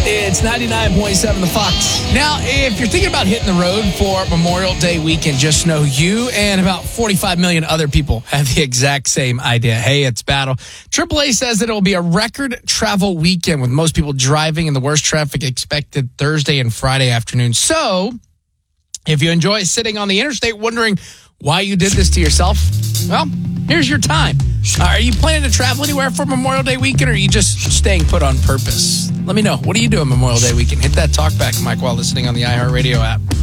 It's 99.7 The Fox. Now, if you're thinking about hitting the road for Memorial Day weekend, just know you and about 45 million other people have the exact same idea. Hey, it's battle. AAA says that it will be a record travel weekend with most people driving and the worst traffic expected Thursday and Friday afternoon. So, if you enjoy sitting on the interstate wondering why you did this to yourself, well, here's your time. Are you planning to travel anywhere for Memorial Day weekend, or are you just staying put on purpose? Let me know. What are you doing Memorial Day weekend? Hit that talk back, Mike, while listening on the iHeartRadio app.